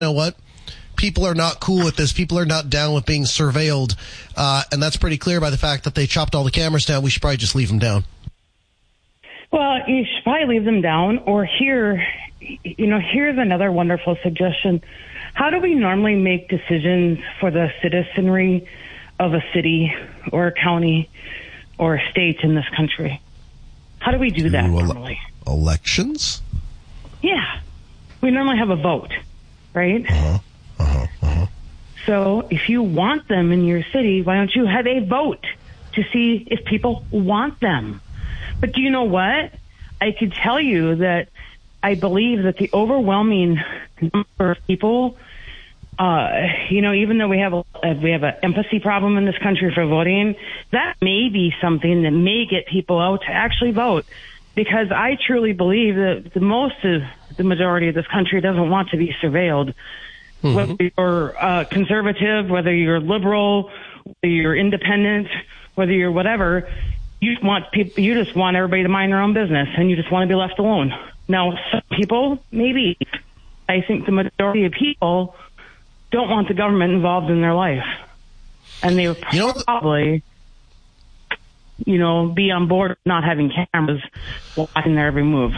know what? People are not cool with this. People are not down with being surveilled. And that's pretty clear by the fact that they chopped all the cameras down. We should probably just leave them down. Well, you should probably leave them down, or here's another wonderful suggestion. How do we normally make decisions for the citizenry of a city or a county or a state in this country? How do we do that normally? Elections? Yeah. We normally have a vote, right? So if you want them in your city, why don't you have a vote to see if people want them? But do you know what? I could tell you that I believe that the overwhelming number of people, even though we have an empathy problem in this country for voting, that may be something that may get people out to actually vote. Because I truly believe that the majority of this country doesn't want to be surveilled. Mm-hmm. Whether you're conservative, whether you're liberal, whether you're independent, whether you're whatever, you just want everybody to mind their own business, and you just want to be left alone. Now, some people, maybe. I think the majority of people don't want the government involved in their life. And they would probably, be on board not having cameras watching their every move.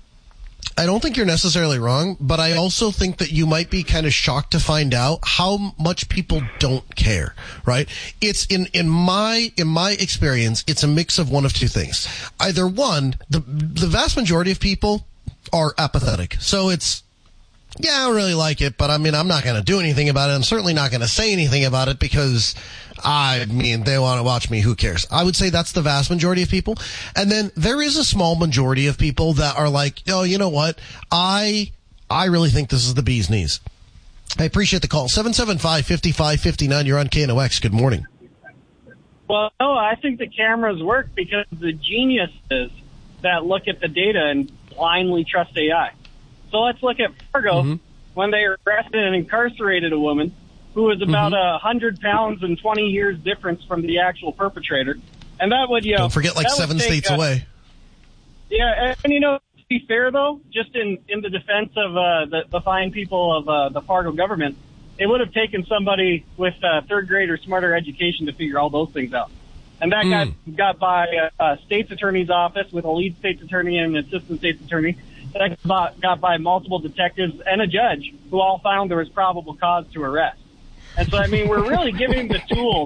I don't think you're necessarily wrong, but I also think that you might be kind of shocked to find out how much people don't care, right? It's in my experience, it's a mix of one of two things. Either one, the vast majority of people are apathetic. So it's, I don't really like it, but I'm not going to do anything about it. I'm certainly not going to say anything about it because, they want to watch me. Who cares? I would say that's the vast majority of people. And then there is a small majority of people that are like, oh, you know what? I really think this is the bee's knees. I appreciate the call. 775-5559. You're on KNOX. Good morning. Well, no, I think the cameras work because the geniuses that look at the data and blindly trust AI. So let's look at Fargo when they arrested and incarcerated a woman who was about 100 pounds and 20 years difference from the actual perpetrator. And that would, don't forget, 7 states away. Yeah, and to be fair, though, just in the defense of the fine people of the Fargo government, it would have taken somebody with third grade or smarter education to figure all those things out. And that got by a state's attorney's office with a lead state's attorney and an assistant state's attorney. That got by multiple detectives and a judge who all found there was probable cause to arrest. And so, we're really giving the tools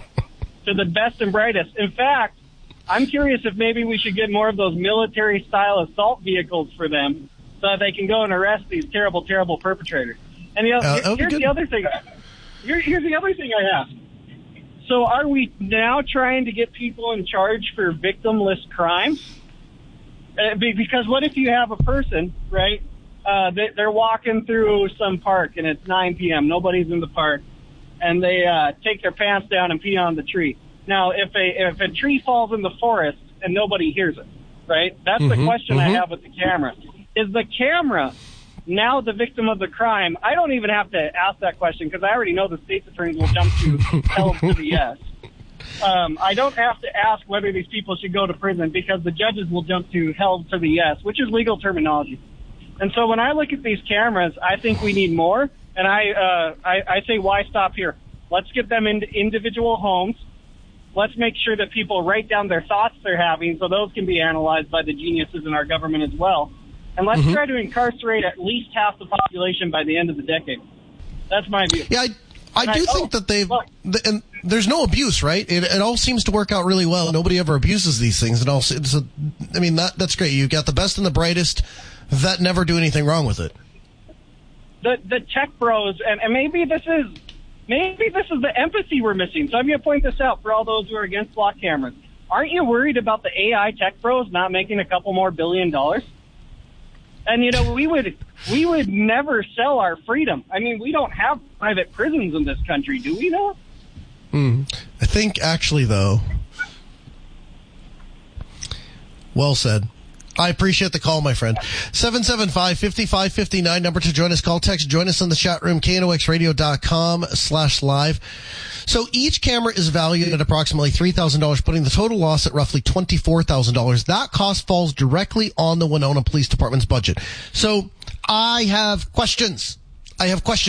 to the best and brightest. In fact, I'm curious if maybe we should get more of those military-style assault vehicles for them so that they can go and arrest these terrible, terrible perpetrators. And here's the other thing. Here's the other thing I have. So are we now trying to get people in charge for victimless crimes? Because what if you have a person, right, they're walking through some park and it's 9 p.m., nobody's in the park, and they take their pants down and pee on the tree. Now, if a tree falls in the forest and nobody hears it, right, that's the question I have with the camera. Is the camera now the victim of the crime? I don't even have to ask that question because I already know the state's attorneys will jump to hell to the yes. I don't have to ask whether these people should go to prison because the judges will jump to hell to the yes, which is legal terminology. And so when I look at these cameras, I think we need more. And I say, why stop here? Let's get them into individual homes. Let's make sure that people write down their thoughts they're having so those can be analyzed by the geniuses in our government as well. And let's try to incarcerate at least half the population by the end of the decade. That's my view. Yeah, I do think that and there's no abuse, right? It all seems to work out really well. Nobody ever abuses these things. That's great. You've got the best and the brightest that never do anything wrong with it. The tech bros, and maybe this is the empathy we're missing. So I'm going to point this out for all those who are against block cameras. Aren't you worried about the AI tech bros not making a couple more $1 billion? And, we would never sell our freedom. We don't have private prisons in this country, do we, Noah? I think, actually, though, well said. I appreciate the call, my friend. 775-5559, number to join us. Call, text, join us in the chat room, knoxradio.com/live. So each camera is valued at approximately $3,000, putting the total loss at roughly $24,000. That cost falls directly on the Winona Police Department's budget. So I have questions. I have questions